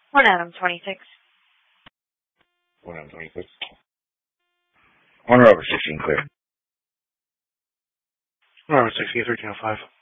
1 Adam 26. 126. Honor over 16, clear. Honor over 16, 1305.